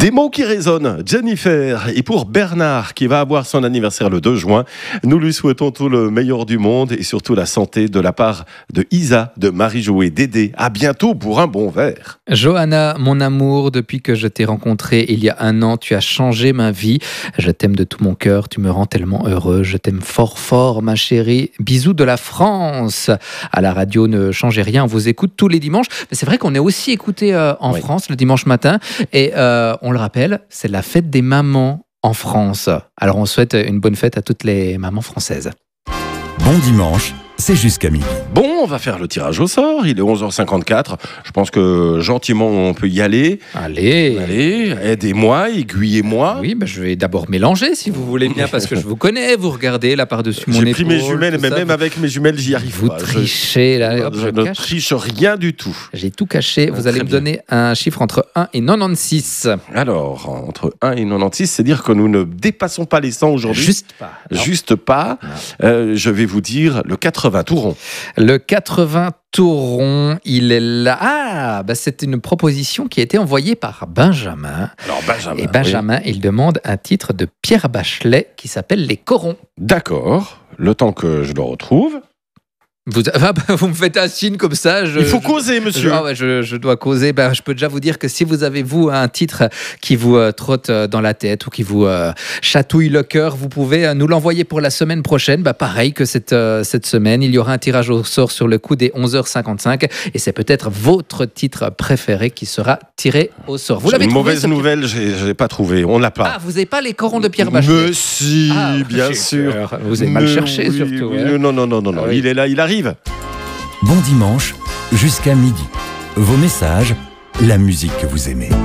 Des mots qui résonnent, Jennifer. Et pour Bernard, qui va avoir son anniversaire le 2 juin, nous lui souhaitons tout le meilleur du monde et surtout la santé de la part de Isa, de Marie-Jo et Dédé. À bientôt pour un bon verre. Johanna, mon amour, depuis que je t'ai rencontré il y a 1 an, tu as changé ma vie. Je t'aime de tout mon cœur, tu me rends tellement heureux. Je t'aime fort fort, ma chérie. Bisous de la France. À la radio, ne changez rien, on vous écoute tous les dimanches. Mais c'est vrai qu'on est aussi écouté en France le dimanche matin. Et on le rappelle, c'est la fête des mamans en France. Alors on souhaite une bonne fête à toutes les mamans françaises. Bon dimanche, c'est jusqu'à midi. Bon, on va faire le tirage au sort. Il est 11h54. Je pense que gentiment, on peut y aller. Allez, aidez-moi, aiguillez-moi. Oui, je vais d'abord mélanger si vous voulez bien, parce que je vous connais. Vous regardez là par-dessus mon épaule. J'ai pris mes jumelles, mais même avec mes jumelles, j'y arrive vous pas. Trichez, là. Hop, je ne triche rien du tout. J'ai tout caché. Vous allez me donner un chiffre entre 1 et 96. Alors, entre 1 et 96, c'est dire que nous ne dépassons pas les 100 aujourd'hui. Juste pas. Je vais vous dire le 80 tout rond. Le 80 tout rond, il est là. C'est une proposition qui a été envoyée par Benjamin. Alors Benjamin. Et Benjamin, il demande un titre de Pierre Bachelet qui s'appelle Les Corons. D'accord. Le temps que je le retrouve. Vous me faites un signe comme ça. Il faut causer, monsieur. Je dois causer. Je peux déjà vous dire que si vous avez, vous, un titre qui vous trotte dans la tête ou qui vous chatouille le cœur, vous pouvez nous l'envoyer pour la semaine prochaine. Pareil que cette semaine, il y aura un tirage au sort sur le coup des 11h55 et c'est peut-être votre titre préféré qui sera tiré au sort. Vous l'avez trouvé, mauvaise nouvelle, je l'ai pas trouvé. On l'a pas. Ah, vous n'avez pas les corons de Pierre Bachelet? Mais si, bien sûr. Vous avez mal cherché, surtout. Oui. Non. Oui. Il est là, il arrive. Bon dimanche, jusqu'à midi. Vos messages, la musique que vous aimez.